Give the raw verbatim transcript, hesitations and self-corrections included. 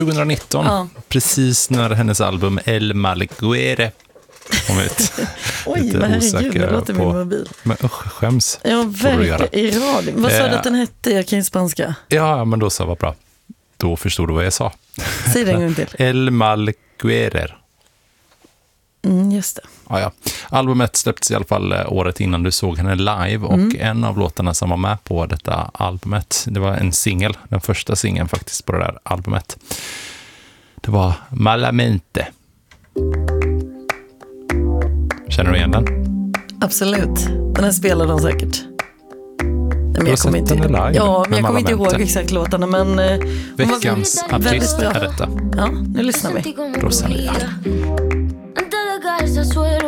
tjugonitton, ja. Precis när hennes album El Malguere kom ut. Oj, men herregud, det låter min mobil. Men usch, skäms. Ja, verkligen, i radio. Vad sa du att den hette? Jag kan ju spanska. Ja, men då sa vad bra. Då förstod du vad jag sa. Säg det en gång till. El Malguere. Mm, just det. Ja, ja. Albumet släpptes i alla fall året innan du såg henne live och mm. en av låtarna som var med på detta albumet, det var en singel, den första singeln faktiskt på det där albumet. Det var Malamente. Känner du igen den? Absolut. Den här spelar de säkert. Men jag kommer inte live, ja, men jag kommer inte ihåg exakt låtarna, men veckans artist är detta. Ja, nu lyssnar vi. Rosalía. Suelo